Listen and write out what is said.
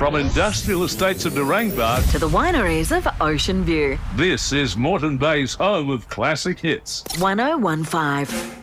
From industrial estates of Narangba to the wineries of Ocean View. this is Moreton Bay's home of classic hits. 1015.